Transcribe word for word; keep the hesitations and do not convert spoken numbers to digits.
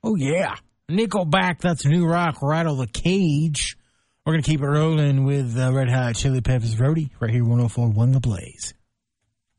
Oh, yeah. Nickelback, that's new rock, Rattle the Cage. We're going to keep it rolling with uh, Red Hot Chili Peppers Roadie right here, one oh four point one The Blaze.